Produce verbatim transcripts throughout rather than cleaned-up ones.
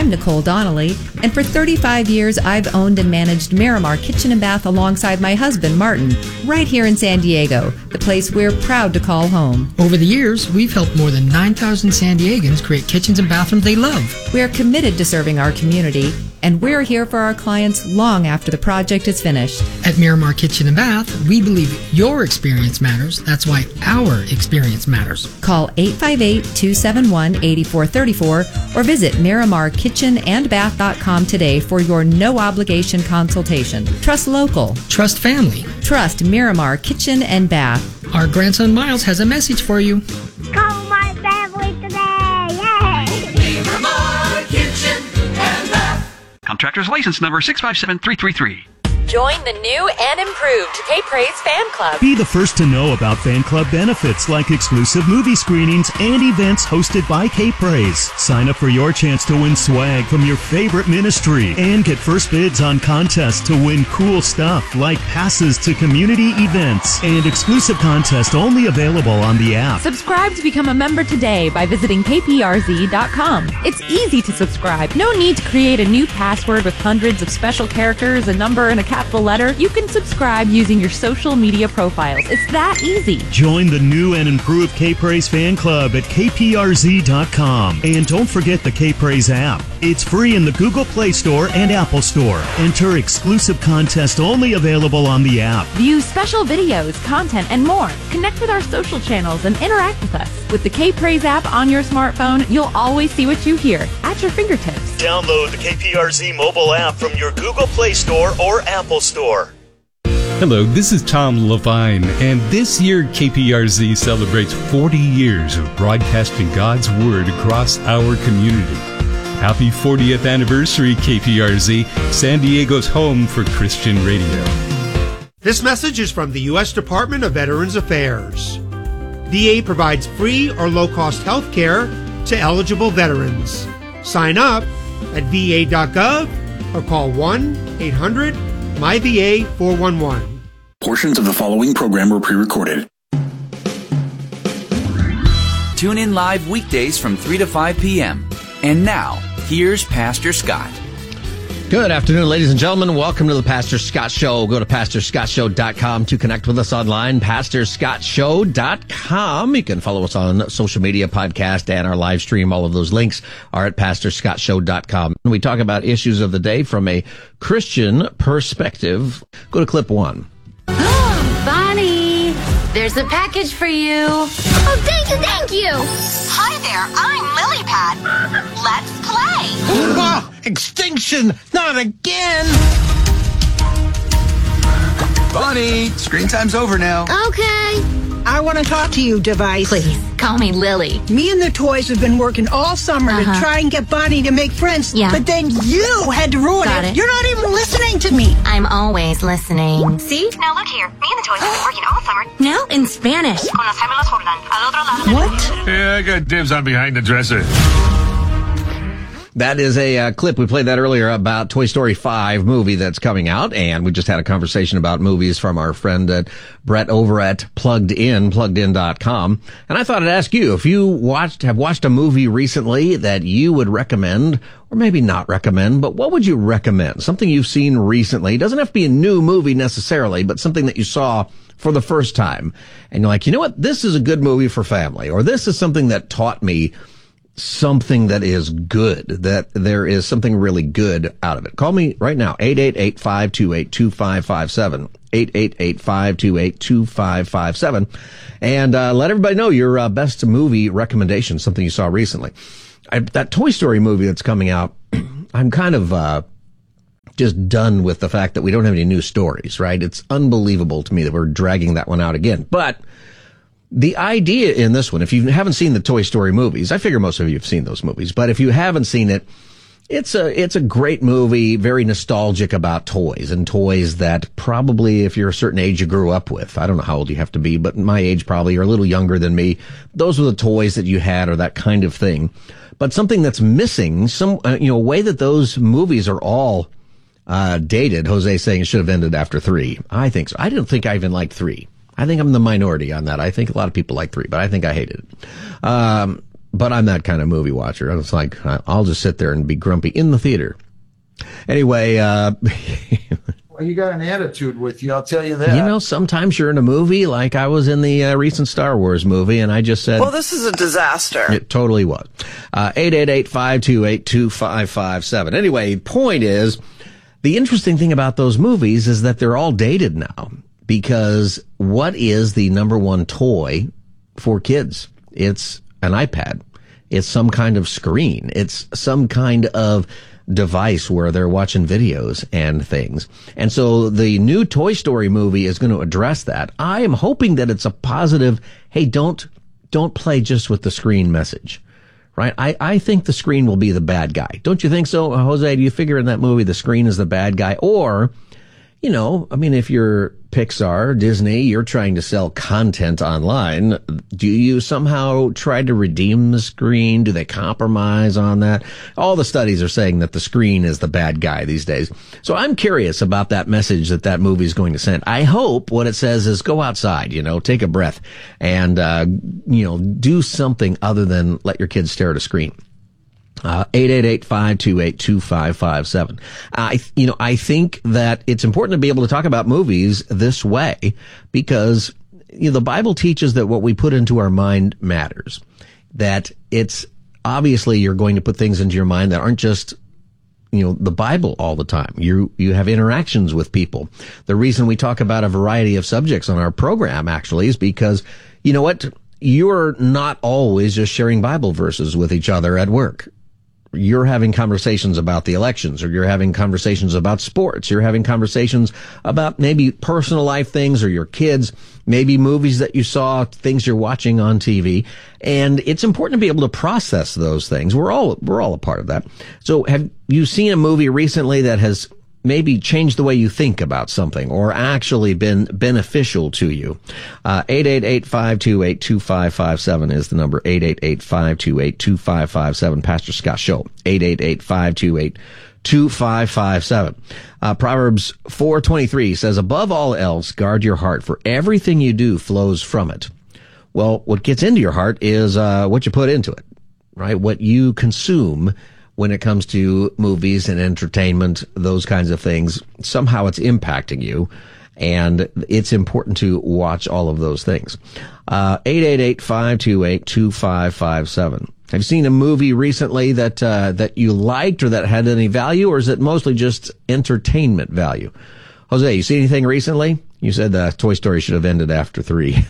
I'm Nicole Donnelly, and for thirty-five years I've owned and managed Miramar Kitchen and Bath alongside my husband, Martin, right here in San Diego, the place we're proud to call home. Over the years, we've helped more than nine thousand San Diegans create kitchens and bathrooms they love. We're committed to serving our community, and we're here for our clients long after the project is finished. At Miramar Kitchen and Bath, we believe your experience matters. That's why our experience matters. Call eight five eight, two seven one, eight four three four or visit miramar kitchen and bath dot com today for your no-obligation consultation. Trust local. Trust family. Trust Miramar Kitchen and Bath. Our grandson Miles has a message for you. Call my family today! Yay! Miramar Kitchen and Bath. Contractor's license number six five seven three three three. Join the new and improved K-Praise Fan Club. Be the first to know about fan club benefits like exclusive movie screenings and events hosted by K-Praise. Sign up for your chance to win swag from your favorite ministry and get first bids on contests to win cool stuff like passes to community events and exclusive contests only available on the app. Subscribe to become a member today by visiting K P R Z dot com. It's easy to subscribe. No need to create a new password with hundreds of special characters, a number, and a capital letter. You can subscribe using your social media profiles. It's that easy. Join the new and improved K-Praise fan club at K P R Z dot com. And don't forget the K-Praise app. It's free in the Google Play Store and Apple Store. Enter exclusive contest only available on the app. View special videos, content, and more. Connect with our social channels and interact with us. With the K-Praise app on your smartphone, you'll always see what you hear at your fingertips. Download the K P R Z mobile app from your Google Play Store or Apple Store. Hello, this is Tom Levine, and this year K P R Z celebrates forty years of broadcasting God's Word across our community. Happy fortieth anniversary, K P R Z, San Diego's home for Christian radio. This message is from the U S Department of Veterans Affairs. V A provides free or low-cost health care to eligible veterans. Sign up at V A dot gov or call one eight hundred M Y V A four one one. Portions of the following program were pre-recorded. Tune in live weekdays from three to five p.m. And now, here's Pastor Scott. Good afternoon, ladies and gentlemen. Welcome to the Pastor Scott Show. Go to pastor scott show dot com to connect with us online, pastor scott show dot com. You can follow us on social media, podcast, and our live stream. All of those links are at pastor scott show dot com. We talk about issues of the day from a Christian perspective. Go to clip one. Bonnie, there's a package for you. Oh, thank you, thank you! Hi there, I'm Lily Pad. Let's play. Oh, extinction! Not again! Bonnie, screen time's over now. Okay. I want to talk to you, Device. Please, call me Lily. Me and the toys have been working all summer uh-huh. to try and get Bonnie to make friends. Yeah. But then you had to ruin Got it. it. You're not even listening to me. I'm always listening. See? Now look here. Me and the toys have been working all summer. Now in Spanish. What? Yeah, I got dibs on behind the dresser. That is a uh, clip. We played that earlier about Toy Story five movie that's coming out, and we just had a conversation about movies from our friend uh, Brett over at Plugged In, plugged in dot com. And I thought I'd ask you, if you watched, have watched a movie recently that you would recommend, or maybe not recommend, but what would you recommend? Something you've seen recently. It doesn't have to be a new movie necessarily, but something that you saw for the first time. And you're like, you know what? This is a good movie for family, or this is something that taught me something that is good, that there is something really good out of it. Call me right now, eight eight eight, five two eight, two five five seven, eight eight eight, five two eight, two five five seven, and uh, let everybody know your uh, best movie recommendation, something you saw recently. I, that Toy Story movie that's coming out, I'm kind of uh just done with the fact that we don't have any new stories, right? It's unbelievable to me that we're dragging that one out again. But the idea in this one, if you haven't seen the Toy Story movies, I figure most of you have seen those movies, but if you haven't seen it, it's a, it's a great movie, very nostalgic about toys, and toys that probably, if you're a certain age, you grew up with. I don't know how old you have to be, but my age probably, you're a little younger than me. Those were the toys that you had, or that kind of thing. But something that's missing, some, uh, you know, a way that those movies are all uh dated. Jose saying it should have ended after three. I think so. I didn't think I even liked three. I think I'm the minority on that. I think a lot of people like three, but I think I hated it. Um, but I'm that kind of movie watcher. It's like, I'll just sit there and be grumpy in the theater. Anyway, uh... well, you got an attitude with you, I'll tell you that. You know, sometimes you're in a movie, like I was in the uh, recent Star Wars movie, and I just said... Well, this is a disaster. It totally was. Uh, eight eight eight, five two eight, two five five seven. Anyway, point is, the interesting thing about those movies is that they're all dated now, because what is the number one toy for kids? It's an iPad. It's some kind of screen. It's some kind of device where they're watching videos and things. And so the new Toy Story movie is going to address that. I am hoping that it's a positive, hey, don't don't play just with the screen message. Right? I, I think the screen will be the bad guy. Don't you think so, Jose? Do you figure in that movie the screen is the bad guy? Or, you know, I mean, if you're Pixar, Disney, you're trying to sell content online. Do you somehow try to redeem the screen? Do they compromise on that? All the studies are saying that the screen is the bad guy these days. So I'm curious about that message that that movie is going to send. I hope what it says is go outside, you know, take a breath and, uh, you know, do something other than let your kids stare at a screen. Uh, eight eight eight, five two eight, two five five seven. I, you know, I think that it's important to be able to talk about movies this way because, you know, the Bible teaches that what we put into our mind matters. That it's obviously you're going to put things into your mind that aren't just, you know, the Bible all the time. You, you have interactions with people. The reason we talk about a variety of subjects on our program actually is because, you know what? You're not always just sharing Bible verses with each other at work. You're having conversations about the elections, or you're having conversations about sports. You're having conversations about maybe personal life things or your kids, maybe movies that you saw, things you're watching on T V. And it's important to be able to process those things. We're all, we're all a part of that. So have you seen a movie recently that has maybe changed the way you think about something or actually been beneficial to you? Uh, eight eight eight, five two eight, two five five seven is the number. eight eight eight, five two eight, two five five seven. Pastor Scott Show. eight eight eight, five two eight, two five five seven. Uh, Proverbs four twenty-three says, above all else, guard your heart, for everything you do flows from it. Well, what gets into your heart is, uh, what you put into it, right? What you consume when it comes to movies and entertainment, those kinds of things. Somehow it's impacting you, and it's important to watch all of those things. Uh, eight eight eight, five two eight, two five five seven. Have you seen a movie recently that, uh, that you liked or that had any value, or is it mostly just entertainment value? Jose, you see anything recently? You said uh, Toy Story should have ended after three.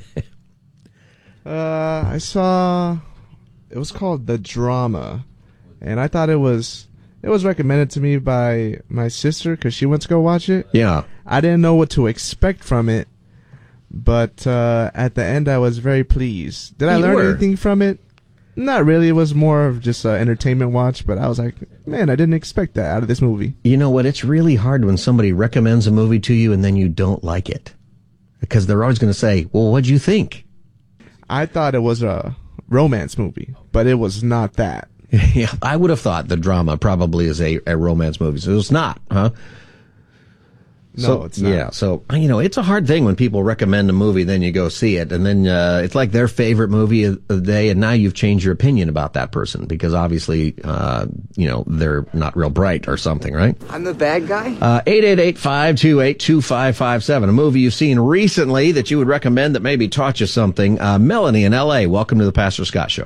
uh, I saw, it was called The Drama. And I thought it was it was recommended to me by my sister because she went to go watch it. Yeah. I didn't know what to expect from it, but uh, at the end I was very pleased. Did I you learn were. anything from it? Not really. It was more of just an entertainment watch, but I was like, man, I didn't expect that out of this movie. You know what? It's really hard when somebody recommends a movie to you and then you don't like it. Because they're always going to say, well, what'd you think? I thought it was a romance movie, but it was not that. Yeah, I would have thought The Drama probably is a, a romance movie. So it's not, huh? No, so, it's not. Yeah, so, you know, it's a hard thing when people recommend a movie, then you go see it, and then uh, it's like their favorite movie of the day, and now you've changed your opinion about that person, because obviously, uh, you know, they're not real bright or something, right? I'm the bad guy? Uh, eight eight eight, five two eight, two five five seven, a movie you've seen recently that you would recommend that maybe taught you something. Uh, Melanie in L A, welcome to the Pastor Scott Show.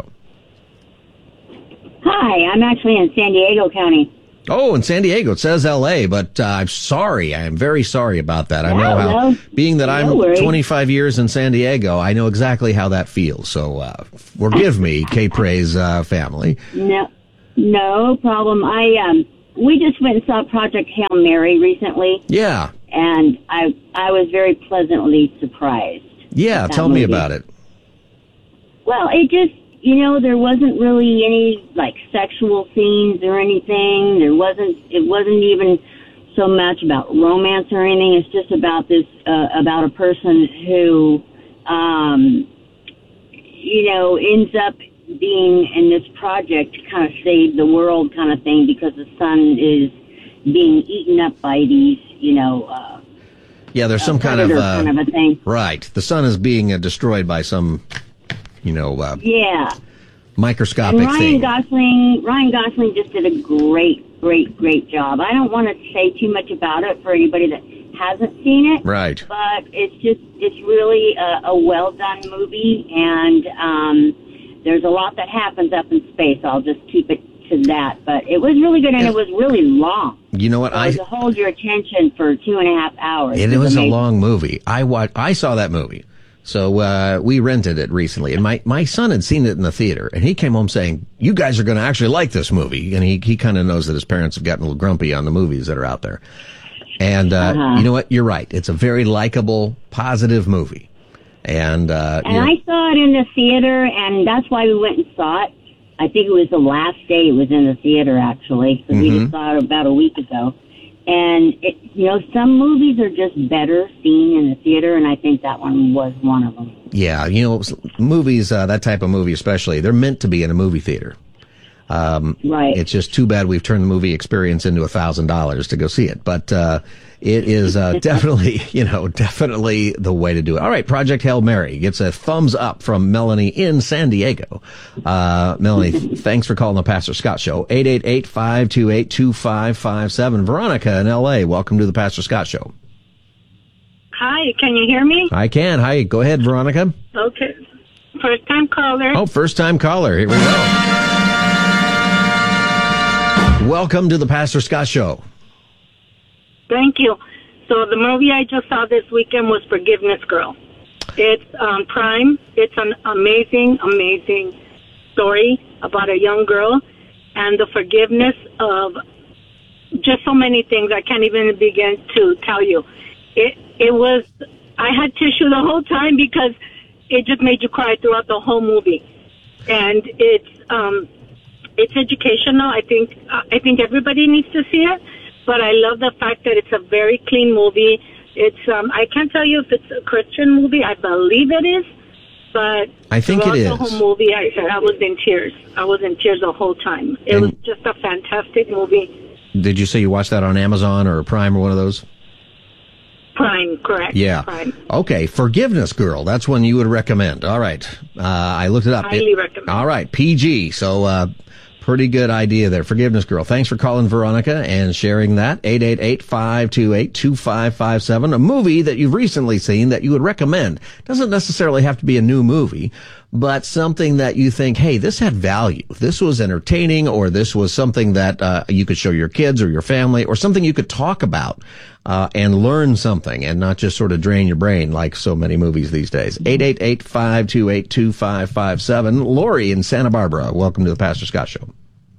Hi, I'm actually in San Diego County. Oh, in San Diego. It says L A, but uh, I'm sorry. I am very sorry about that. I No, know how, no. being that I'm No worries. twenty-five years in San Diego, I know exactly how that feels. So uh, forgive me, K-Praise uh, family. No, no problem. I um, we just went and saw Project Hail Mary recently, Yeah. and I I was very pleasantly surprised. Yeah, with that tell me movie. about it. Well, it just, you know, there wasn't really any, like, sexual scenes or anything. There wasn't, it wasn't even so much about romance or anything. It's just about this, uh, about a person who, um, you know, ends up being in this project to kind of save the world kind of thing because the sun is being eaten up by these, you know, uh, Yeah, there's a some kind of, predator uh, kind of a thing. right. The sun is being uh, destroyed by some, you know, uh, Yeah. Microscopic and Ryan thing. Gosling, Ryan Gosling just did a great, great, great job. I don't want to say too much about it for anybody that hasn't seen it. Right. But it's just, it's really a, a well-done movie, and um, there's a lot that happens up in space. I'll just keep it to that. But it was really good, and yeah. it was really long. You know what? So I to hold your attention for two and a half hours. It was amazing. a long movie. I wa- I saw that movie. So uh we rented it recently, and my, my son had seen it in the theater, and he came home saying, you guys are going to actually like this movie. And he, he kind of knows that his parents have gotten a little grumpy on the movies that are out there. And uh uh-huh. you know what? You're right. It's a very likable, positive movie. And uh And you know, I saw it in the theater, and that's why we went and saw it. I think it was the last day it was in the theater, actually, because Mm-hmm. we just saw it about a week ago. And, it, you know, some movies are just better seen in the theater, and I think that one was one of them. yeah, you know, movies, uh, that type of movie especially, they're meant to be in a movie theater. Um, right. It's just too bad we've turned the movie experience into a thousand dollars to go see it. But, uh, it is, uh, definitely, you know, definitely the way to do it. All right. Project Hail Mary gets a thumbs up from Melanie in San Diego. Uh, Melanie, thanks for calling the Pastor Scott Show. eight eight eight, five two eight, two five five seven. Veronica in L A, welcome to the Pastor Scott Show. Hi, can you hear me? I can. Hi. Go ahead, Veronica. Okay. First time caller. Oh, first time caller. Here we go. Welcome to the Pastor Scott Show. Thank you. So the movie I just saw this weekend was Forgiveness Girl. It's on Prime. It's an amazing, amazing story about a young girl and the forgiveness of just so many things I can't even begin to tell you. It it was, I had tissue the whole time because it just made you cry throughout the whole movie. And it's um it's educational. I think I think everybody needs to see it. But I love the fact that it's a very clean movie. It's um I can't tell you if it's a Christian movie. I believe it is. But I think it is. The whole movie, I said I was in tears. I was in tears the whole time. It And was just a fantastic movie. Did you say you watched that on Amazon or Prime or one of those? Prime, correct. Yeah. Prime. Okay, Forgiveness Girl. That's one you would recommend. All right. Uh, I looked it up. Highly It- recommend. All right, P G. So, uh, pretty good idea there. Forgiveness Girl. Thanks for calling, Veronica, and sharing that. eight eight eight, five two eight, two five five seven. A movie that you've recently seen that you would recommend. Doesn't necessarily have to be a new movie, but something that you think, hey, this had value. This was entertaining, or this was something that uh, you could show your kids or your family, or something you could talk about uh, and learn something and not just sort of drain your brain like so many movies these days. eight eight eight, five two eight, two five five seven. Lori in Santa Barbara. Welcome to the Pastor Scott Show.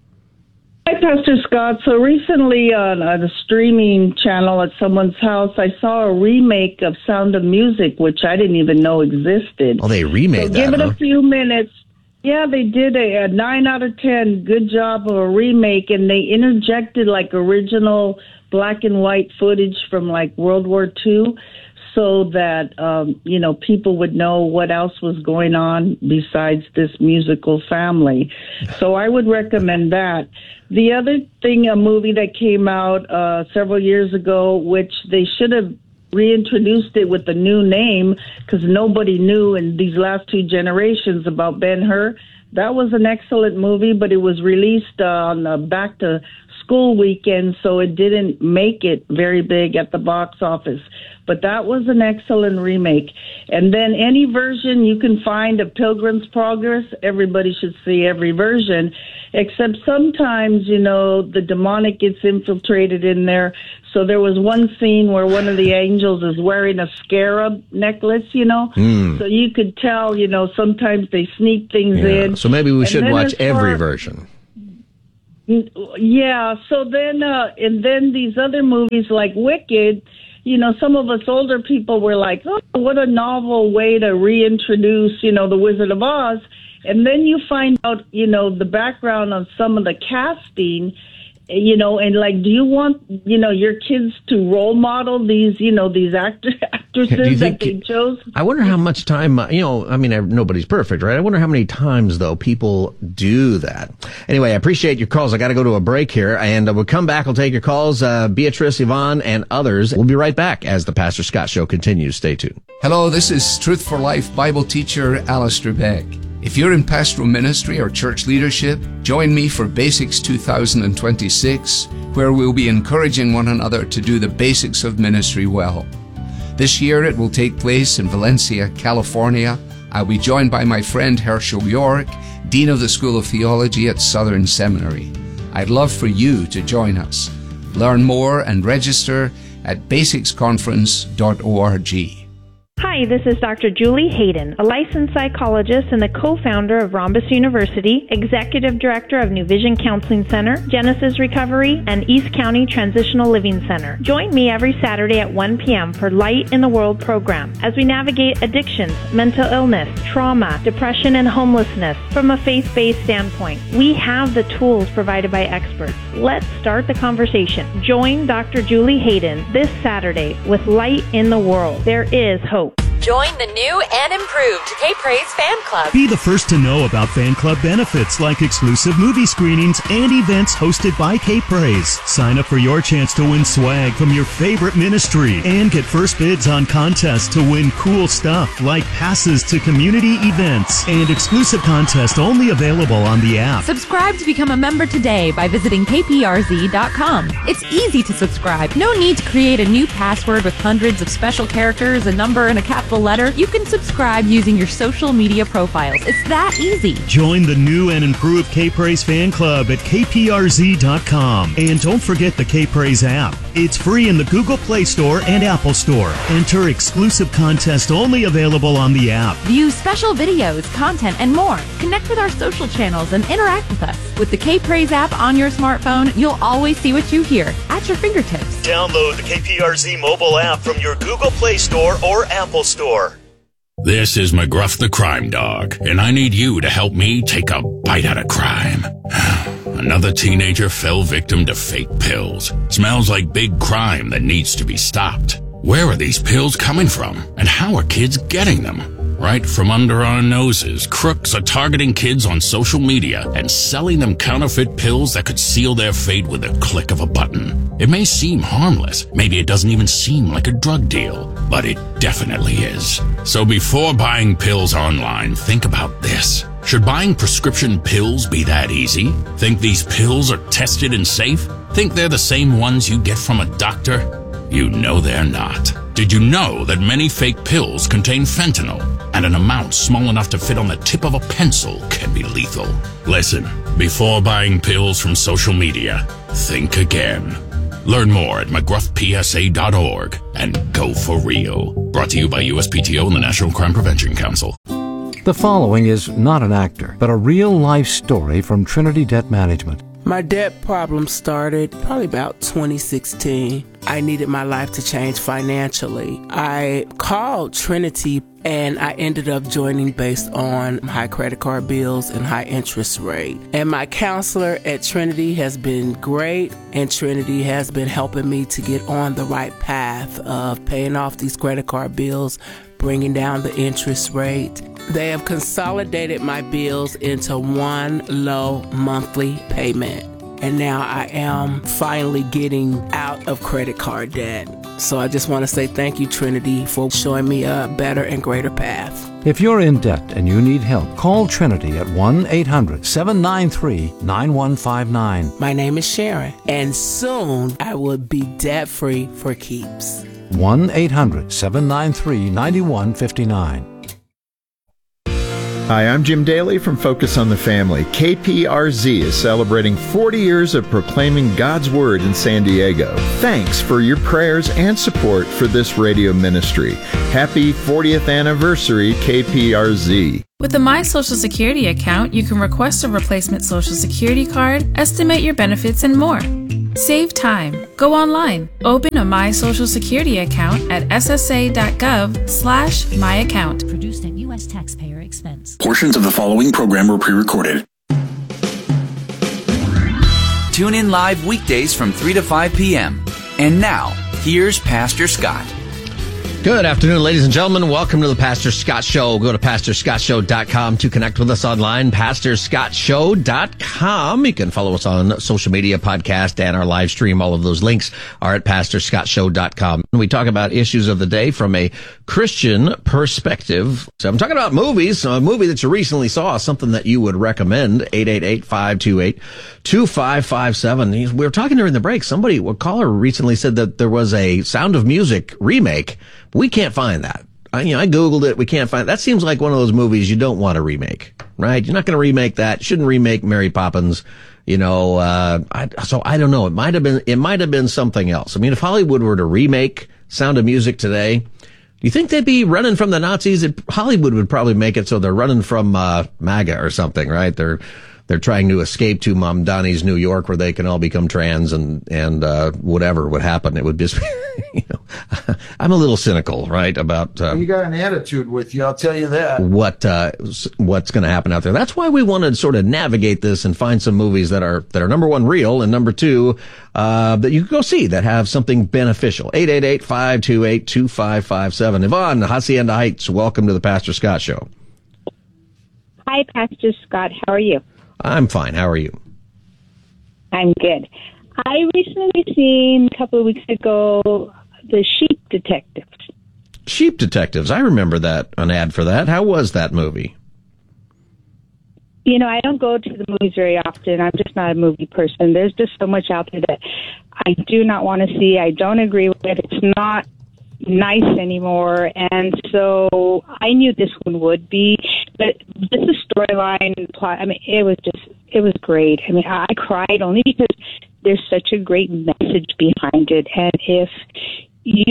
Hi, Pastor Scott. So recently on uh, the streaming channel at someone's house, I saw a remake of Sound of Music, which I didn't even know existed. Oh, they remade so that, give it huh? a few minutes. Yeah, they did a, a nine out of ten. Good job of a remake, and they interjected like original black and white footage from like World War Two, so that um, you know people would know what else was going on besides this musical family. So I would recommend that. The other thing, a movie that came out uh, several years ago, which they should have reintroduced it with a new name because nobody knew in these last two generations about Ben-Hur. That was an excellent movie, but it was released uh, on the back to school weekend, so it didn't make it very big at the box office. But that was an excellent remake. And then any version you can find of Pilgrim's Progress, everybody should see every version, except sometimes, you know, the demonic gets infiltrated in there. So there was one scene where one of the angels is wearing a scarab necklace, you know. Mm. So you could tell, you know, sometimes they sneak things Yeah. in. So maybe we And should then watch as far- every version. Yeah, so then, uh, and then these other movies like Wicked, you know, some of us older people were like, oh, what a novel way to reintroduce, you know, The Wizard of Oz. And then you find out, you know, the background of some of the casting, you know, and like, do you want, you know, your kids to role model these, you know, these actor, Do you actresses that think- they chose? I wonder how much time, uh, you know, I mean, ev- nobody's perfect, right? I wonder how many times, though, people do that. Anyway, I appreciate your calls. I got to go to a break here, and uh, we'll come back. We'll take your calls, uh, Beatrice, Yvonne, and others. We'll be right back as the Pastor Scott Show continues. Stay tuned. Hello, this is Truth for Life Bible teacher Alistair Begg. If you're in pastoral ministry or church leadership, join me for Basics two thousand twenty-six, where we'll be encouraging one another to do the basics of ministry well. This year it will take place in Valencia, California. I'll be joined by my friend Herschel York, Dean of the School of Theology at Southern Seminary. I'd love for you to join us. Learn more and register at basics conference dot org. Hi, this is Doctor Julie Hayden, a licensed psychologist and the co-founder of Rhombus University, executive director of New Vision Counseling Center, Genesis Recovery, and East County Transitional Living Center. Join me every Saturday at one p.m. for Light in the World program as we navigate addictions, mental illness, trauma, depression, and homelessness from a faith-based standpoint. We have the tools provided by experts. Let's start the conversation. Join Doctor Julie Hayden this Saturday with Light in the World. There is hope. Join the new and improved K-Praise Fan Club. Be the first to know about fan club benefits like exclusive movie screenings and events hosted by K-Praise. Sign up for your chance to win swag from your favorite ministry and get first bids on contests to win cool stuff like passes to community events and exclusive contests only available on the app. Subscribe to become a member today by visiting K P R Z dot com. It's easy to subscribe. No need to create a new password with hundreds of special characters, a number, and a capital letter. You can subscribe using your social media profiles. It's that easy. Join the new and improved K-Praise Fan Club at K P R Z dot com. And don't forget the K-Praise app. It's free in the Google Play Store and Apple Store. Enter exclusive contest only available on the app. View special videos, content, and more. Connect with our social channels and interact with us. With the K-Praise app on your smartphone, you'll always see what you hear at your fingertips. Download the K P R Z mobile app from your Google Play Store or Apple Store. This is McGruff the Crime Dog, and I need you to help me take a bite out of crime. Another teenager fell victim to fake pills. Smells like big crime that needs to be stopped. Where are these pills coming from, and how are kids getting them? Right from under our noses, crooks are targeting kids on social media and selling them counterfeit pills that could seal their fate with a click of a button. It may seem harmless, maybe it doesn't even seem like a drug deal, but it definitely is. So before buying pills online, think about this. Should buying prescription pills be that easy? Think these pills are tested and safe? Think they're the same ones you get from a doctor? You know they're not. Did you know that many fake pills contain fentanyl, and an amount small enough to fit on the tip of a pencil can be lethal? Listen, before buying pills from social media, think again. Learn more at McGruff P S A dot org and go for real. Brought to you by U S P T O and the National Crime Prevention Council. The following is not an actor, but a real-life story from Trinity Debt Management. My debt problem started probably about twenty sixteen. I needed my life to change financially. I called Trinity and I ended up joining based on high credit card bills and high interest rate. And my counselor at Trinity has been great, and Trinity has been helping me to get on the right path of paying off these credit card bills, bringing down the interest rate. They have consolidated my bills into one low monthly payment. And now I am finally getting out of credit card debt. So I just want to say thank you, Trinity, for showing me a better and greater path. If you're in debt and you need help, call Trinity at one eight hundred seven nine three nine one five nine. My name is Sharon, and soon I will be debt-free for keeps. one eight hundred seven nine three nine one five nine. Hi, I'm Jim Daly from Focus on the Family. K P R Z is celebrating forty years of proclaiming God's Word in San Diego. Thanks for your prayers and support for this radio ministry. Happy fortieth anniversary, K P R Z. With the My Social Security account, you can request a replacement Social Security card, estimate your benefits, and more. Save time. Go online. Open a My Social Security account at s s a dot gov slash my account. Produced at U S taxpayer expense. Portions of the following program were pre-recorded. Tune in live weekdays from three to five p.m. And now, here's Pastor Scott. Good afternoon, ladies and gentlemen. Welcome to the Pastor Scott Show. Go to pastor scott show dot com to connect with us online, pastor scott show dot com. You can follow us on social media, podcast, and our live stream. All of those links are at pastor scott show dot com. We talk about issues of the day from a Christian perspective. So I'm talking about movies, a movie that you recently saw, something that you would recommend, eight eight eight, five two eight, two five five seven. We were talking during the break. Somebody, a caller recently said that there was a Sound of Music remake. We can't find that. I, you know, I Googled it. We can't find it. That seems like one of those movies you don't want to remake, right? You're not going to remake that. Shouldn't remake Mary Poppins. You know, uh, I, so I don't know. It might have been, it might have been something else. I mean, if Hollywood were to remake Sound of Music today, do you think they'd be running from the Nazis? It, Hollywood would probably make it so they're running from, uh, MAGA or something, right? They're, They're trying to escape to Mom Donnie's New York, where they can all become trans and and uh, whatever would happen. It would just, you know, I'm a little cynical, right, about uh, you got an attitude with you. I'll tell you that. What uh, what's going to happen out there? That's why we want to sort of navigate this and find some movies that are that are number one real and number two uh, that you can go see that have something beneficial. eight eight eight, five two eight, two five five seven. Yvonne, Hacienda Heights. Welcome to the Pastor Scott Show. Hi, Pastor Scott. How are you? I'm fine. How are you? I'm good. I recently seen a couple of weeks ago The Sheep Detectives. Sheep Detectives. I remember that, an ad for that. How was that movie? You know, I don't go to the movies very often. I'm just not a movie person. There's just so much out there that I do not want to see. I don't agree with it. It's not nice anymore, and so I knew this one would be, but just the storyline plot, I mean, it was just, it was great. I mean, I cried only because there's such a great message behind it, and if you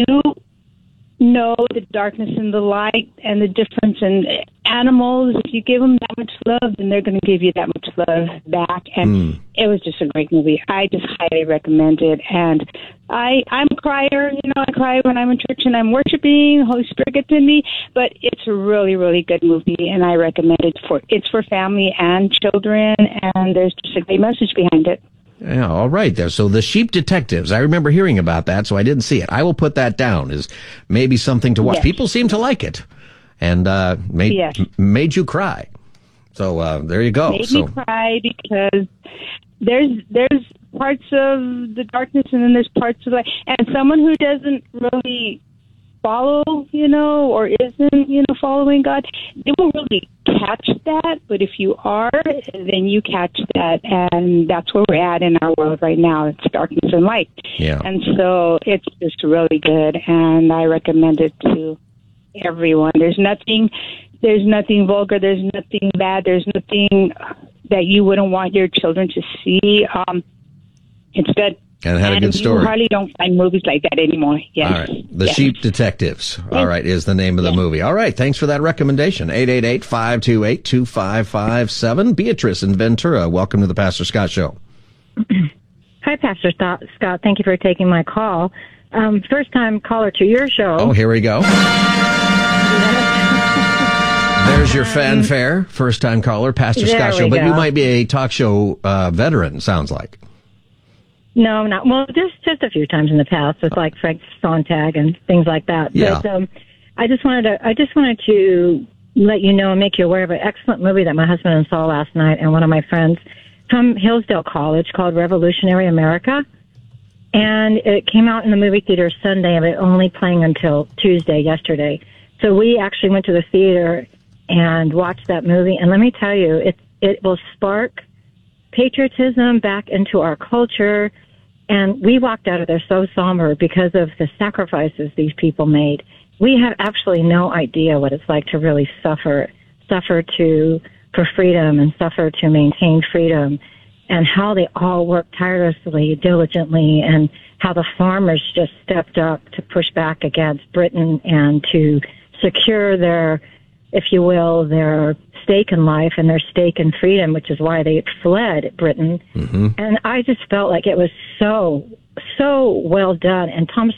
know the darkness and the light and the difference in animals, if you give them that much love, then they're going to give you that much love back, and mm. it was just a great movie. I just highly recommend it, and I, I'm a crier, you know, I cry when I'm in church and I'm worshiping, Holy Spirit gets in me, but it's a really, really good movie, and I recommend it for, it's for family and children, and there's just a great message behind it. Yeah, all right there. So The Sheep Detectives, I remember hearing about that, so I didn't see it. I will put that down as maybe something to watch. Yes. People seem to like it, and uh, made yes. m- made you cry. So uh, there you go. Made so. me cry because there's there's parts of the darkness, and then there's parts of light, and someone who doesn't really follow, you know, or isn't, you know, following God, they won't really catch that. But if you are, then you catch that, and that's where we're at in our world right now. It's darkness and light. Yeah. And so it's just really good, and I recommend it to everyone. There's nothing, there's nothing vulgar. There's nothing bad. There's nothing that you wouldn't want your children to see. Um, it's good. And it had and a good story. You hardly don't find movies like that anymore. Yes. All right. The yes. Sheep Detectives. All right, is the name of the yes. movie. All right. Thanks for that recommendation. eight eight eight, five two eight, two five five seven. Beatrice in Ventura. Welcome to the Pastor Scott Show. Hi, Pastor Scott. Thank you for taking my call. Um, first time caller to your show. Oh, here we go. There's your fanfare. First time caller, Pastor there Scott Show. But go. you might be a talk show uh, veteran, sounds like. No, not well. Just just a few times in the past, with like Frank Sontag and things like that. Yeah. But um, I just wanted to I just wanted to let you know and make you aware of an excellent movie that my husband and I saw last night, and one of my friends from Hillsdale College, called Revolutionary America, and it came out in the movie theater Sunday, but only playing until Tuesday yesterday. So we actually went to the theater and watched that movie, and let me tell you, it it will spark patriotism back into our culture. And we walked out of there so somber because of the sacrifices these people made. We have absolutely no idea what it's like to really suffer, suffer to, for freedom and suffer to maintain freedom, and how they all worked tirelessly, diligently, and how the farmers just stepped up to push back against Britain and to secure their, if you will, their stake in life and their stake in freedom, which is why they fled Britain. Mm-hmm. And I just felt like it was so, so well done. And Thomas